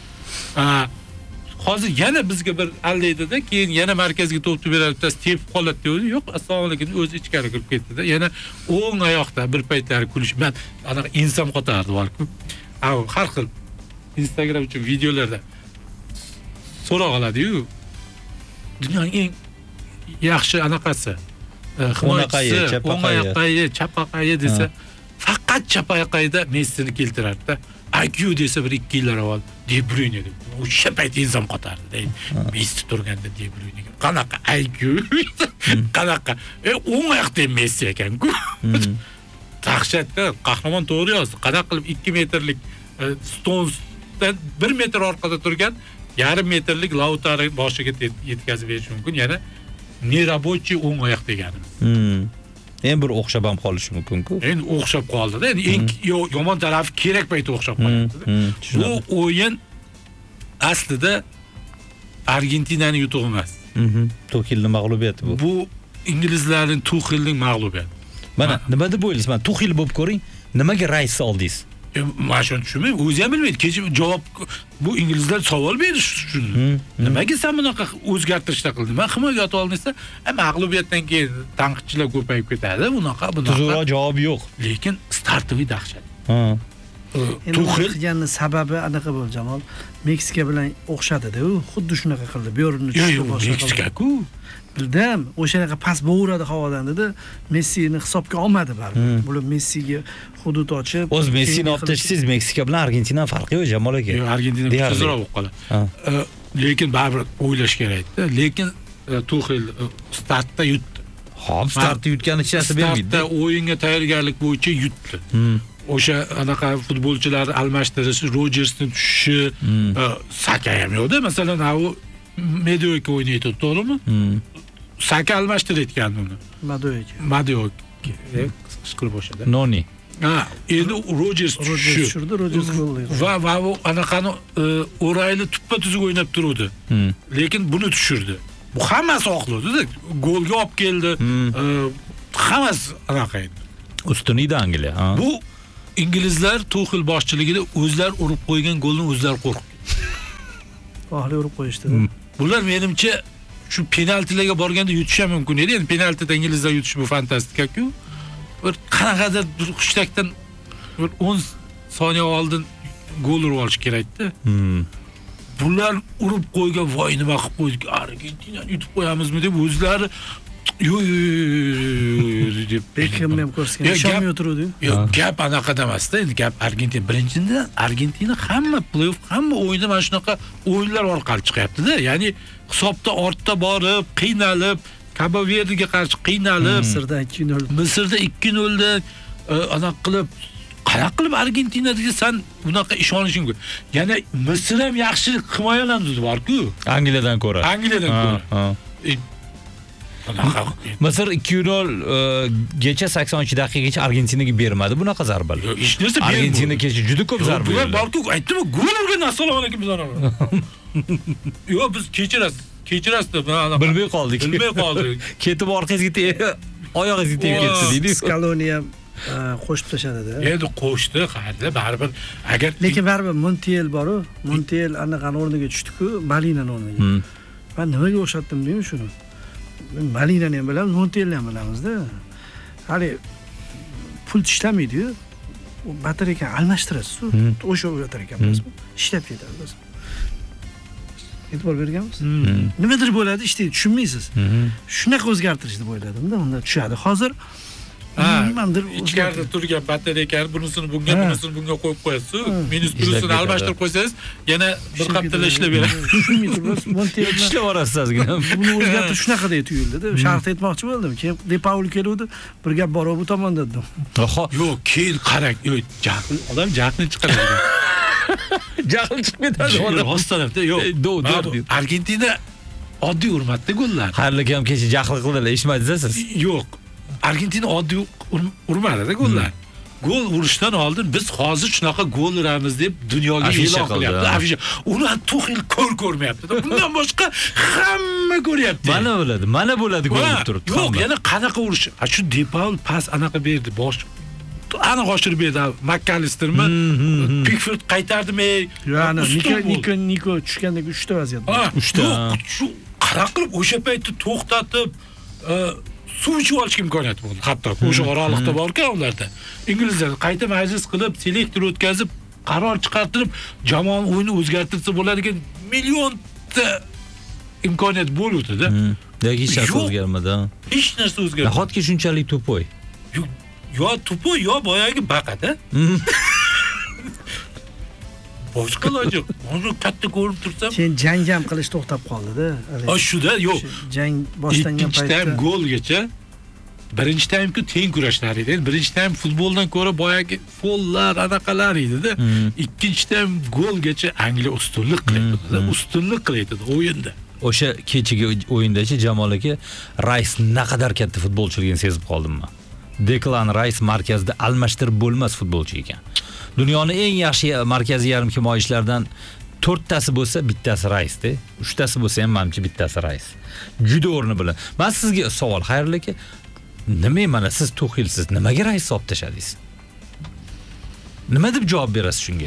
Hozir yana bizga bir allaydi-da, keyin yana markazga to'pni beradi, tepib qoladi dedi. Yo'q, assalomu alaykum, o'zi ichkari kirib ketdi-da. Yana o'ng oyoqda bir paytlari kulish. Men anaqa insam qotardi bor-ku. Har xil Instagram uchun videolarda so'roq oladi-yu. Dunyoning eng yaxshi anaqasi, himoyachisi, o'ng chapaqayi desa, faqat chapaqayida Messini keltirardi-da. IQ desa bir 2 yillar avval De Bruyne deb. O'sha payt inson qotardi. Messi turganda De Bruyne'ga. Qanaqa IQ? Qanaqa? O'ng oyoqda Messi ekan-ku. Dahshatda qahramon to'g'ri yozdi. Qanaqa qilib 2 metrlik Stonesdan 1 metr orqada turgan yarim metrlik Lautaro boshiga yetkazib berish mumkin. Yana nerabочий o'ng oyoq deganimiz. Endi bir o'xshab ham qolishi mumkin-ku. Endi o'xshab qoldi-da. Endi eng yomon tarafi kerak paytda o'xshab qoldi. Bu o'yin aslida Argentinaning yutug'i emas. Tuxilning mag'lubiyati bu. Bu inglizlarning Tuxilning mag'lubiyati. Mana nima deb o'ylaysiz? Mana Tuxil bo'lib ko'ring, nimaga raisni oldingiz? Men shuni tushunmayman. O'zi ham bilmaydi. Kecha javob bu inglizlar savol berish uchun. Nimaga sen bunaqa o'zgartirishlar qilding? Men himoyaga ota olmasa, mag'lubiyatdan keyin tanqidchilar ko'payib ketadi. Bunaqa. Tuzukroq javobi yo'q. Lekin startoviy dahshat. Tuxil qilganning sababi anaqa bo'ldi, Jamol. Meksika bilan o'xshadi-da, u xuddi shunaqa qildi. Bu yo'lni tushdi boshqa. Meksika-ku. Bildim, o'shanaqa pas bo'g'iradi havodan dedi. Messini hisobga olmadi baribir. Bular Messiga hudud ochib, o'z Messini olib tashlasangiz Meksika bilan Argentina farqi yo'q, Jamol aka. Yo'q, Argentina kuchsizroq bo'lib qoladi. Lekin baribir o'ylash kerak-da. Lekin Tuxil startda yutdi. Hop, startda yutgani hech narsa bermaydi. Startda o'yinga tayyorgarlik bo'yicha yutdi. O'sha anaqa futbolchilarni almashtirish, Rojersning tushishi, Saka ham yo'qda. Masalan, u Medio'ga o'ynaydi, to'g'rimi? Saka almashtirayotgan uni. Madio qishqirib boshladi. Noni. Ha, endi Rodgers tushirdi, Rodgers gol urdi. Va u anaqani O'rayli tuppa-tuzuk o'ynab turuvdi. Lekin buni tushirdi. Bu hammasi oqladi-da. Golga olib keldi. Hammasi anaqa edi. Ustun edi Angliya. Bu inglizlar Tuchel boshchiligida o'zlari urib qo'ygan golni o'zlari qo'rqib. Ahli urib qo'yishdi. Bular menimcha shu penaltilarga borganda yutishi ham mumkin edi. Endi penaltida inglizlar yutishi bu fantastika-ku. Bir qanaqadir bir hushtakdan bir 10 soniya oldin gol urib olish kerak-da. Bular urib qo'ygan, voy nima qilib qo'ydik, Argentinani yutib qo'yamizmi deb o'zlari deb Beckham ham ko'rsatgan, ishonmay o'tiruvdi. Yo'q, gap anaqada emas-da, endi gap Argentina. Birinchidan Argentina hamma play-off, hamma o'yinda mana shunaqa o'yinlar orqali chiqyapti-da. Ya'ni hisobda ortda borib, qiynalib, Cabo Verde'ga qarshi qiynalib, Misrda 2-0 dan anaqa qilib, qanaqa qilib Argentinaga sen bunaqa ishonishing mumkin. Yana Misr ham yaxshi himoyalandi bor-ku. Angliyadan ko'ra. Misr 2-0 gacha 82 daqiqagacha Argentinaga bermadi bunaqa zarbalar. Hech narsa bermadi. Argentina kecha juda ko'p zarba berdi. Bular borku, aytdim, gol urgan assalomu alaykum bizlar. Yo'q, biz kechirasiz deb bilmay qoldik. Ketib orqasiga oyog'ingizga tegib ketdi deydi. Scaloni ham qo'shib tashladi-da. Endi qo'shdi, qayerda baribir agar lekin baribir Montiel bor-ku. Montiel anaqani o'rniga tushdi-ku, Malinani o'rniga. Men nimaga o'xshatdim deymi shuni? Malinani ham bilamiz, Montielni ham bilamiz-da. Hali pul ishlamaydi-yu. U batareykani almashtirasiz-ku. O'sha batareykani emasmi? Ishlab ketadi biz. E'tibor berganmiz. Nimadir bo'ladi, ishlaydi, tushunmaysiz. Shunaqa o'zgartirishni o'yladim-da, unda tushadi. Hozir nimadir ichkarida turgan batareykani bunisini bunga qo'yib qo'yasiz. Minus plusini almashtirib qo'ysangiz, yana bir haftada ishlab beradi. Tushunmaysiz, Montiel ishlab olasiz ozgina. Buni o'zgartirish shunaqadek tuyuldi-da. Sharh etmoqchi bo'ldim. Keyin De Paul keluvdi, bir gap bor bu tomonda dedim. Yo'q, keyin qarang, odam jahli chiqaradi. Jahl chiqib ketadi odam. Rostdanamda yo'q. Argentina oddiy urmatdi gollar. Harlik ham kecha jahl qildilar, eshitmadingiz siz? Yo'q. Argentina oddiy urmadi-da gollar. Gol urishdan oldin biz hozir shunaqa gol uramiz deb dunyoga e'lon qilyapti. Uni Tuchel ko'rmayapti. Bundan boshqa hamma ko'ryapti. Mana bo'ladi gol urib turibdi. Yo'q, yana qanaqa urish? Shu De Paul pas anaqa berdi, bosh aniq oshirib berdi. McAllistermi? Pickford qaytardimi? Ya'ni Niko tushgandek 3 ta vaziyat bor. 3 ta. Shu qanaqa qilib o'sha paytda to'xtatib suv ichib olish imkoniyati bo'ldi. Hatto o'sha oraliqda bor-ku ularda. Inglizlar qayta majlis qilib, selektor o'tkazib, qaror chiqartirib, jamoa o'yini o'zgartirsa bo'ladigan millionta imkoniyat bo'ldi-da. Hech narsa o'zgarmadi. Hech narsa o'zgarmadi. Nahotki shunchalik to'poy. Yo to'poy, yo boyagi baqada. Boshqa iloji yo'q. Uni katta ko'rib tursam, sen jang ham qilish to'xtab qoldi-da. Shuda yo'q. Jang boshlangan paytda time golgacha birinchi taymku teng kurashlar edi. Birinchi taym futboldan ko'ra boyagi follar, anaqalar edi-da. Ikkinchi taym golgacha Angliya ustunlik qildi. Ustunlik qildi o'yinda. O'sha kechagi o'yindachi Jamol aka Rice naqadar katta futbolchiligini sezib qoldimmi? Declan Rice markazda almashtirib bo'lmas futbolchi ekan. Dunyoning eng yaxshi markaziy yarim himoyachilardan 4 tasi bo'lsa, bittasi Rice-da. 3 tasi bo'lsa ham menimcha bittasi Rice. Juda o'rni bilan. Men sizga savol, xayrli aka, nima mana siz Tuchelsiz, nimaga Rice olib tashladingiz? Nima deb javob berasiz shunga?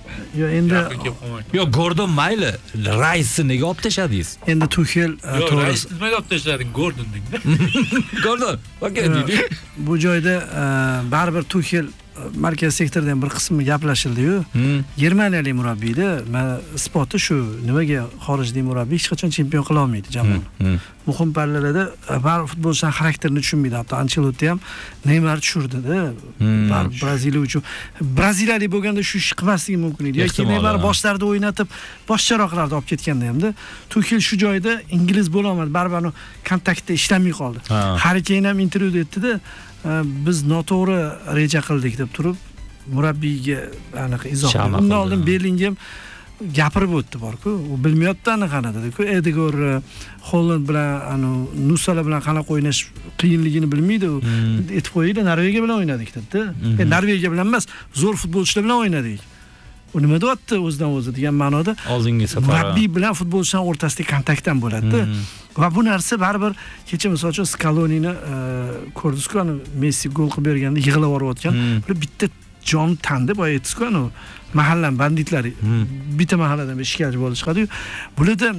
Yo'q, Gordon mayli, Rice nega olib tashladingiz? Endi Tuchel to'g'ri. Nimaga olib tashlading Gordon dengda? Gordon, aka deydi. Bu joyda baribir Tuchel markaz sektordan bir qismi gaplashildi-yu. Germaniyalik murabbiyda men isboti shu, nimaga xorijlik murabbiy hech qachon chempion qila olmaydi jamoani. Muhim pallalarda bar futbolchining xarakterini tushunmaydi. Hatto Ancelotti ham Neymar tushirdi-da. Braziliya uchun. Braziliyalik bo'lganda shu ish qilmasligi mumkin edi. Yoki Neymar boshlarida o'ynatib, boshcharoqlarda olib ketganda hamda Tuchel shu joyda ingliz bo'la olmadi. Baribir uni kontaktda ishlamay qoldi. Harry Kane ham intervyuda aytdi-da, biz noto'g'ri reja qildik deb turib murabbiyga aniq izoh berdi. Undan oldin Bellingham gapirib o'tdi bor-ku, u bilmayapti qanaqadir-ku. Edgar Holland bilan Nusala bilan qanaqa o'ynash qiyinligini bilmaydi. U aytib qo'ydi, Norvegiya bilan o'ynadik dedi. Norvegiya bilan emas, zo'r futbolchilar bilan o'ynadik. U nima deyapti o'zidan o'zi degan ma'noda oldingi safar murabbiy bilan futbolchilar o'rtasida kontaktdan bo'ladi. Va bu narsa baribir kecha misol uchun Scalonini ko'rdingiz-ku, Messi gol qilib berganda yig'lab yorayotgan. Bitta jon tandi boya aytdingiz-ku, mahalla banditlari bitta mahalladan shikayatchi bo'lib chiqadi-yu. Bularda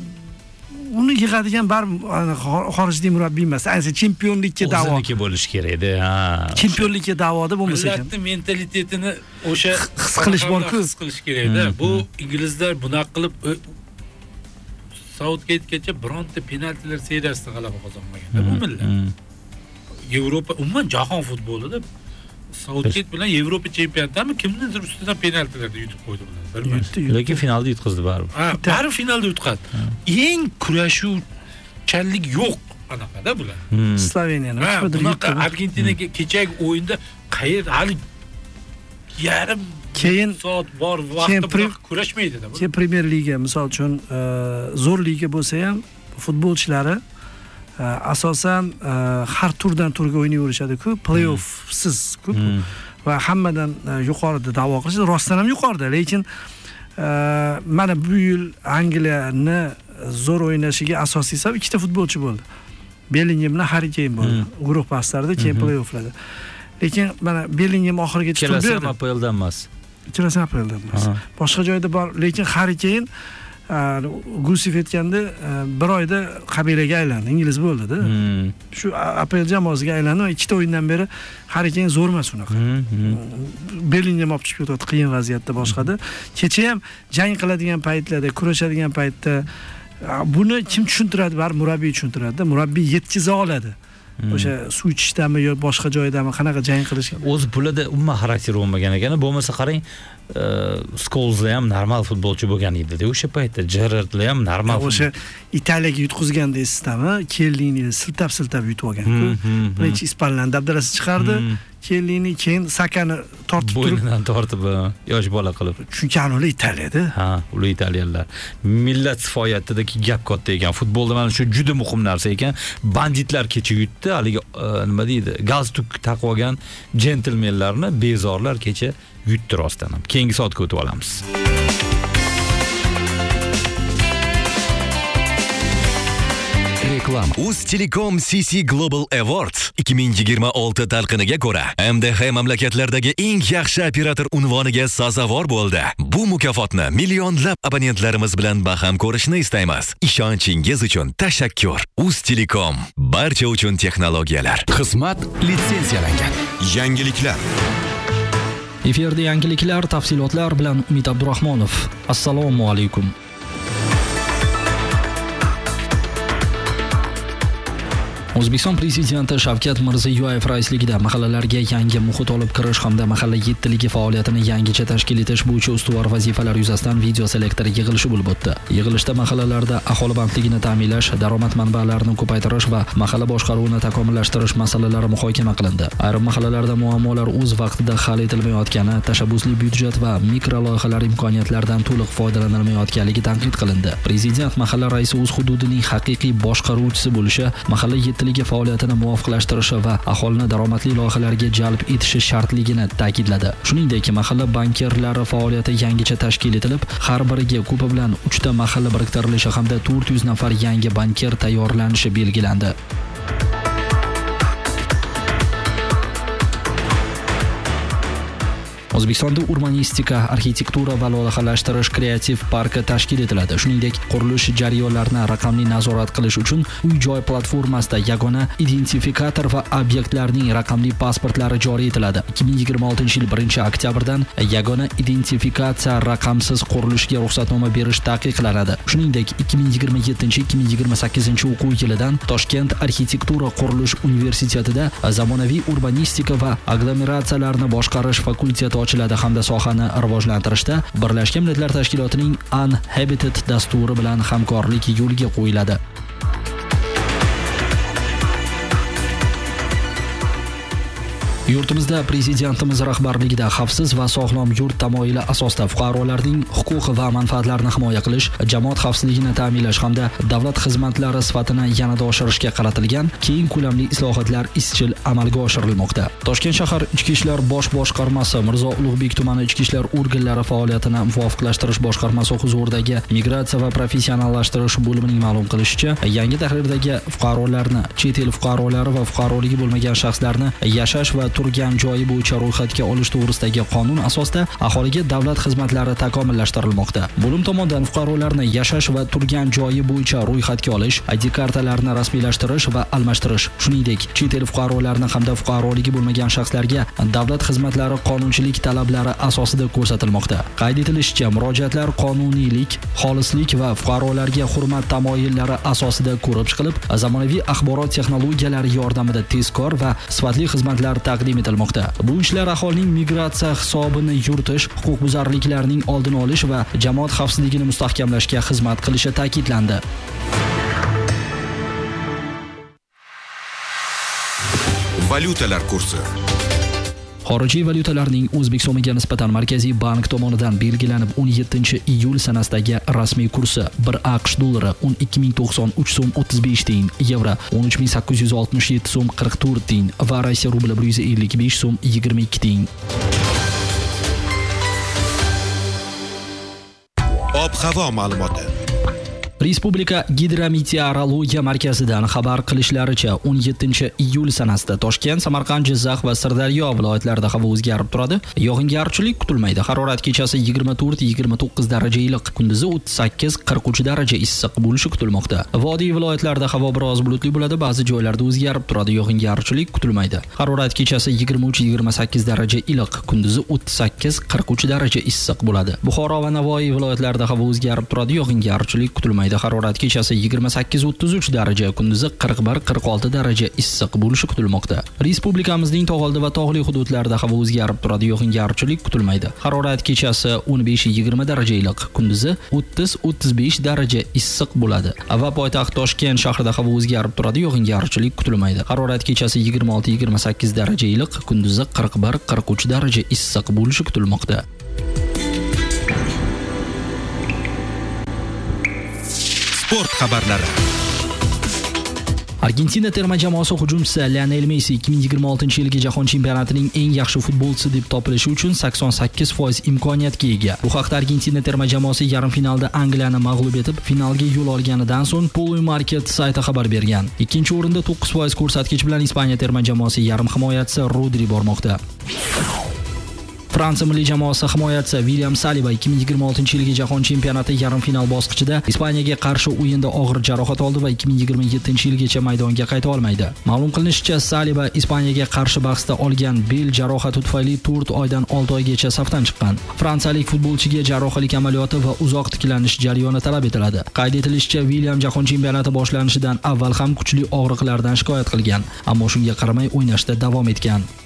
uni yig'adigan bar xorijlik murabbiy emas, ayniqsa chempionlikka da'vo. O'ziniki bo'lish kerak edi. Chempionlikka da'voda bo'lmasa ekan. Millatning mentalitetini o'sha his qilish bor-ku, his qilish kerak-da. Bu inglizlar bunaqa qilib Southgategacha bironta penaltilar seriyasida g'alaba qozonmagan. Bu millat. Yevropa, umuman jahon futbolida Southgate bilan Yevropa chempionatami kimnidir ustidan penaltilarda yutib qo'ydi bular. Lekin finalda yutqizdi baribir. Baribir finalda yutqazdi. Eng kurashuvchanlik yo'q anaqada bular. Sloveniyani bunaqa Argentinaga kechagi o'yinda hali yarim keyin soat bor vaqtda kurashmaydi-da. Keyin Premier Liga misol uchun zo'r liga bo'lsa ham futbolchilari asosan har turdan turga o'ynayverishadi-ku, play-offsiz-ku va hammadan yuqorida da'vo qilishadi, rostdan ham yuqorida, lekin mana bu yil Angliyani zo'r o'ynashiga asosiy sabab ikkita futbolchi bo'ldi. Bellingham bilan Harry Kane bo'ldi. Guruh bahslarida, keyin play-offlarda. Lekin mana Bellingham oxirigacha turdi. Kelasi Aprildan emas. Kelasi Aprildan emas. Boshqa joyda bor, lekin Harry Kane Gusif aytganda bir oyda qabilaga aylandi, ingliz bo'ldi-da. Shu APL jamoasiga aylandi va ikkita o'yindan beri Harry Kane zo'r emas unaqa. Bellingham olib chiqib ketdi qiyin vaziyatda boshqada. Kecha ham jang qiladigan paytlarda, kurashadigan paytda buni kim tushuntiradi? Bar murabbiy tushuntiradi-da. Murabbiy yetkiza oladi. O'sha suv ichishdami yo boshqa joydami qanaqa jang qilish. O'zi pulida umuman xarakteri bo'lmagan ekan. Bo'lmasa qarang, Scholes ham normal futbolchi bo'lgan edi-da. O'sha paytda Gerrard ham normal. O'sha Italiyaga yutqizganda esizmi? Kellini siltab yutib olgan-ku. Birinchi ispanlarni dabdalasi chiqardi. Kellini keyin Sakani tortib turib, bo'ynidan tortib yosh bola qilib. Chunki ular Italiyada. Ular italyanlar. Millat sifoyatidagi gap katta ekan. Futbolda mana shu juda muhim narsa ekan. Banditlar kecha yutdi, haligi nima deydi? Galstuk taqib olgan jentelmenlarni bezorlar kecha yutdi rostdan ham. Keyingi soatga o'tib olamiz. Reklama. Uztelecom CC Global Awards 2026 talqiniga ko'ra MDH mamlakatlardagi eng yaxshi operator unvoniga sazovor bo'ldi. Bu mukofotni millionlab abonentlarimiz bilan baham ko'rishni istaymiz. Ishonchingiz uchun tashakkur. Uztelecom, barcha uchun texnologiyalar. Xizmat litsenziyalangan. Yangiliklar. Efirda yangiliklar, tafsilotlar bilan Umid Abdurahmonov. Assalomu alaykum. O'zbekiston prezidenti Shavkat Mirziyoyev raisligida mahallalarga yangi muhit olib kirish hamda mahalla yettiligi faoliyatini yangicha tashkil etish bo'yicha ustuvor vazifalar yuzasidan video selektor yig'ilishi bo'lib o'tdi. Yig'ilishda mahallalarda aholi bandligini ta'minlash, daromad manbalarini ko'paytirish va mahalla boshqaruvini takomillashtirish masalalari muhokama qilindi. Ayrim mahallalarda muammolar o'z vaqtida hal etilmayotgani, tashabbusli byudjet va mikro loyihalar imkoniyatlaridan to'liq foydalanilmayotganligi tanqid qilindi. Prezident mahalla raisi o'z hududining haqiqiy boshqaruvchisi bo'lishi, mahalla faoliyatini muvofiqlashtirishi va aholini daromadli loyihalarga jalb etishi shartligini ta'kidladi. Shuningdek, mahalla bankerlari faoliyati yangicha tashkil etilib, har biriga ko'pi bilan 3 ta mahalla biriktirilishi hamda 400 nafar yangi banker tayyorlanishi belgilandi. O'zbekistonda urbanistika, arxitektura va loyihalashtirish kreativ parki tashkil etiladi. Shuningdek, qurilish jarayonlarini raqamli nazorat qilish uchun uy-joy platformasida yagona identifikator va obyektlarning raqamli pasportlari joriy etiladi. 2026-yil 1-oktyabrdan yagona identifikatsiya raqamsiz qurilishga ruxsatnoma berish taqiqlanadi. Shuningdek, 2027-2028 o'quv yilidan Toshkent arxitektura qurilish universitetida zamonaviy urbanistika va aglomeratsiyalarni boshqarish fakulteti ochiladi hamda sohani rivojlantirishda Birlashgan Millatlar Tashkilotining Unhabited dasturi bilan hamkorlik yo'lga qo'yiladi. Yurtimizda prezidentimiz rahbarligida xavfsiz va sog'lom yurt tamoyili asosida fuqarolarning huquq va manfaatlarini himoya qilish, jamoat xavfsizligini ta'minlash hamda davlat xizmatlari sifatini yanada oshirishga qaratilgan keng ko'lamli islohotlar izchil amalga oshirilmoqda. Toshkent shahar Ichki ishlar bosh boshqarmasi Mirzo Ulug'bek tumani ichki ishlar organlari faoliyatini muvofiqlashtirish boshqarmasi huzuridagi migratsiya va professionallashtirish bo'limining ma'lum qilishicha, yangi tahrirdagi fuqarolarni, chet el fuqarolari va fuqaroligi bo'lmagan shaxslarni yashash va turgan joyi bo'yicha ro'yxatga olish to'g'risidagi qonun asosida aholiga davlat xizmatlari takomillashtirilmoqda. Bo'lim tomonidan fuqarolarni yashash va turgan joyi bo'yicha ro'yxatga olish, ID kartalarini rasmiylashtirish va almashtirish, shuningdek, chet el fuqarolarini hamda fuqaroligi bo'lmagan shaxslarga davlat xizmatlari qonunchilik talablari asosida ko'rsatilmoqda. Qayd etilishicha, murojaatlar qonuniylik, xolislik va fuqarolarga hurmat tamoyillari asosida ko'rib chiqilib, zamonaviy axborot texnologiyalari yordamida tezkor va sifatli xizmatlar taqdim etilmoqda. Bu ishlar aholining migratsiya hisobini yuritish, huquqbuzarliklarning oldini olish va jamoat xavfsizligini mustahkamlashga xizmat qilishi ta'kidlandi. Valyutalar kursi. Xorijiy valyutalarning O'zbek so'miga nisbatan Markaziy bank tomonidan belgilanib 17-iyul sanasidagi rasmiy kursi 1 AQSh dollari 12.093 so'm 35 tiyin, yevro 13.867 so'm 44 tiyin va Rossiya rubli 155 so'm 22 tiyin. Ob-havo ma'lumoti. Respublika Gidrometeorologiya markazidan xabar qilishlaricha 17-iyul sanasida Toshkent, Samarqand, Jizzax va Sirdaryo viloyatlarida havo o'zgarib turadi. Yog'ingarchilik kutilmaydi. Harorat kechasi 24-29 daraja iliq, kunduzi 38-43 daraja issiq bo'lishi kutilmoqda. Vodiy viloyatlarida havo biroz bulutli bo'ladi, ba'zi joylarda o'zgarib turadi. Yog'ingarchilik kutilmaydi. Harorat kechasi 23-28 daraja iliq, kunduzi 38-43 daraja issiq bo'ladi. Buxoro va Navoiy viloyatlarida havo o'zgarib turadi. Yog'ingarchilik kutilmaydi. Harorat kechasi 28-33 daraja, kunduzi 41-46 daraja issiq bo'lishi kutilmoqda. Respublikamizning tog'oldi va tog'li hududlarida havo o'zgarib turadi, yog'ingarchilik kutilmaydi. Harorat kechasi 15-20 daraja iliq, kunduzi 30-35 daraja issiq bo'ladi. Va poytaxt Toshkent shahrida havo o'zgarib turadi, yog'ingarchilik kutilmaydi. Harorat kechasi 26-28 daraja iliq, kunduzi 41-43 daraja issiq bo'lishi kutilmoqda. Sport xabarlari. Argentina terma jamoasi hujumchisi Lionel Messi 2026-yilgi jahon chempionatining eng yaxshi futbolchisi deb topilishi uchun 88% imkoniyatga ega. Bu haqda Argentina terma jamoasi yarim finalda Angliyani mag'lub etib, finalga yo'l olganidan so'ng Polymarket sayti xabar bergan. Ikkinchi o'rinda 9% ko'rsatkich bilan Ispaniya terma jamoasi yarim himoyachisi Rodri bormoqda. Fransiya milliy jamoasi himoyachisi William Saliba 2026-yilgi jahon chempionati yarim final bosqichida Ispaniyaga qarshi o'yinda og'ir jarohat oldi va 2027-yilgacha maydonga qayta olmaydi. Ma'lum qilinishicha, Saliba Ispaniyaga qarshi bahsda olgan bel jarohati tufayli 4 oydan 6 oygacha safdan chiqqan. Fransiyalik futbolchiga jarrohlik amaliyoti va uzoq tiklanish jarayoni talab etiladi. Qayd etilishicha, William jahon chempionati boshlanishidan avval ham kuchli og'riqlardan shikoyat qilgan, ammo shunga qaramay o'ynashda davom etgan.